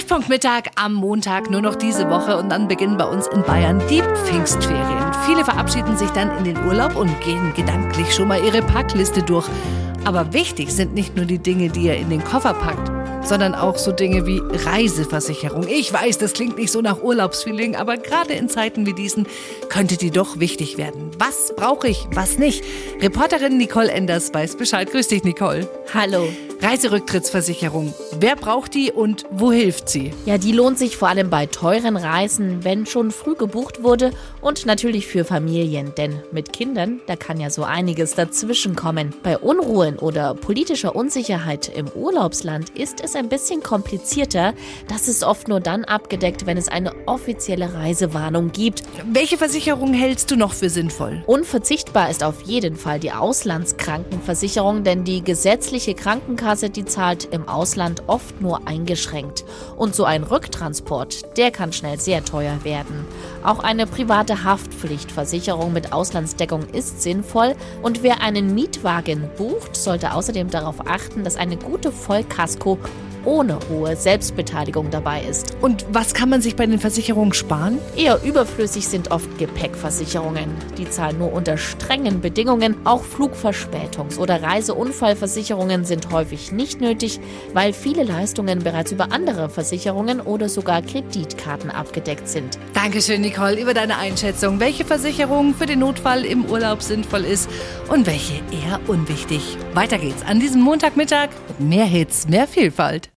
Treffpunkt Mittag am Montag, nur noch diese Woche, und dann beginnen bei uns in Bayern die Pfingstferien. Viele verabschieden sich dann in den Urlaub und gehen gedanklich schon mal ihre Packliste durch. Aber wichtig sind nicht nur die Dinge, die ihr in den Koffer packt, sondern auch so Dinge wie Reiseversicherung. Ich weiß, das klingt nicht so nach Urlaubsfeeling, aber gerade in Zeiten wie diesen könnte die doch wichtig werden. Was brauche ich, was nicht? Reporterin Nicole Enders weiß Bescheid. Grüß dich, Nicole. Hallo. Reiserücktrittsversicherung. Wer braucht die und wo hilft sie? Ja, die lohnt sich vor allem bei teuren Reisen, wenn schon früh gebucht wurde, und natürlich für Familien, denn mit Kindern, da kann ja so einiges dazwischen kommen. Bei Unruhen oder politischer Unsicherheit im Urlaubsland ist es ein bisschen komplizierter. Das ist oft nur dann abgedeckt, wenn es eine offizielle Reisewarnung gibt. Welche Versicherung hältst du noch für sinnvoll? Unverzichtbar ist auf jeden Fall die Auslandskrankenversicherung, denn die gesetzliche Krankenkasse, die zahlt im Ausland oft nur eingeschränkt. Und so ein Rücktransport, der kann schnell sehr teuer werden. Auch eine private Haftpflichtversicherung mit Auslandsdeckung ist sinnvoll. Und wer einen Mietwagen bucht, sollte außerdem darauf achten, dass eine gute Vollkasko ohne hohe Selbstbeteiligung dabei ist. Und was kann man sich bei den Versicherungen sparen? Eher überflüssig sind oft Gepäckversicherungen. Die zahlen nur unter strengen Bedingungen. Auch Flugverspätungs- oder Reiseunfallversicherungen sind häufig nicht nötig, weil viele Leistungen bereits über andere Versicherungen oder sogar Kreditkarten abgedeckt sind. Dankeschön, Nicole, über deine Einschätzung, welche Versicherung für den Notfall im Urlaub sinnvoll ist und welche eher unwichtig. Weiter geht's an diesem Montagmittag mit mehr Hits, mehr Vielfalt.